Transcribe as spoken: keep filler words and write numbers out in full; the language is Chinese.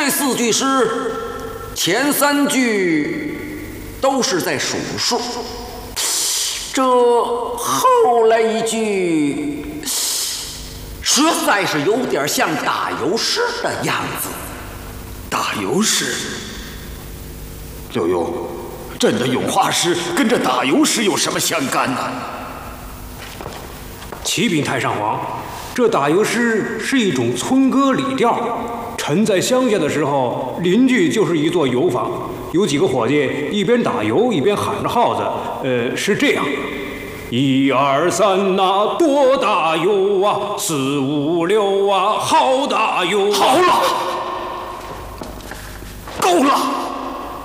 这四句诗，前三句都是在数数，这后来一句实在是有点像打油诗的样子。 打油诗？柳墉，朕的咏花诗跟这打油诗有什么相干呢？ 启禀太上皇，这打油诗是一种村歌礼调。臣在乡下的时候，邻居就是一座油坊，有几个伙计一边打油一边喊着号子，呃，是这样：一二三呐，多打油啊！四五六啊，好打油啊！ 好了，够了。